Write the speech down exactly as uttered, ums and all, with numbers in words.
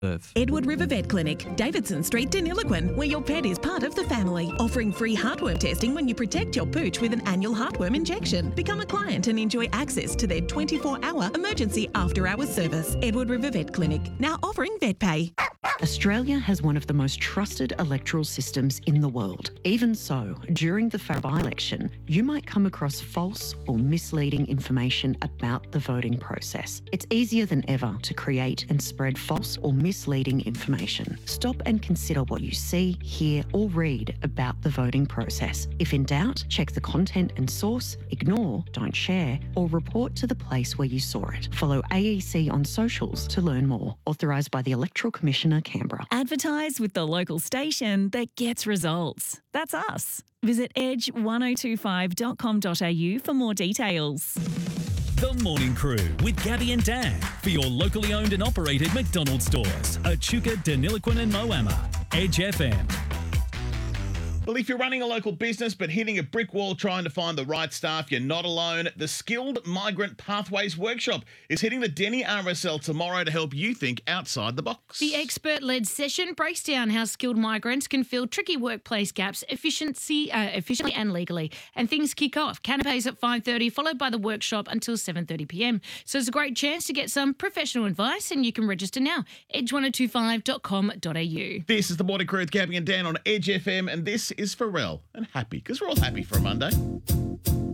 Edward River Vet Clinic, Davidson Street, Deniliquin, where your pet is part of the family. Offering free heartworm testing when you protect your pooch with an annual heartworm injection. Become a client and enjoy access to their twenty-four hour emergency after-hours service. Edward River Vet Clinic, now offering vet pay. Australia has one of the most trusted electoral systems in the world. Even so, during the Fab election, you might come across false or misleading information about the voting process. It's easier than ever to create and spread false or misleading information. Stop and consider what you see, hear, or read about the voting process. If in doubt, check the content and source, ignore, don't share, or report to the place where you saw it. Follow A E C on socials to learn more. Authorised by the Electoral Commissioner, Canberra. Advertise with the local station that gets results. That's us. Visit edge one oh two five dot com dot a u for more details. The Morning Crew with Gabby and Dan for your locally owned and operated McDonald's stores, Echuca, Deniliquin and Moama. Edge F M. Well, if you're running a local business but hitting a brick wall trying to find the right staff, you're not alone. The Skilled Migrant Pathways Workshop is hitting the Denny R S L tomorrow to help you think outside the box. The expert-led session breaks down how skilled migrants can fill tricky workplace gaps efficiency, uh, efficiently and legally. And things kick off. Canapes at five thirty, followed by the workshop until seven thirty p m. So it's a great chance to get some professional advice, and you can register now. edge one oh two five dot com dot a u. This is the Morning Crew with Gabby and Dan on Edge F M, and this is Pharrell and Happy, because we're all happy for a Monday.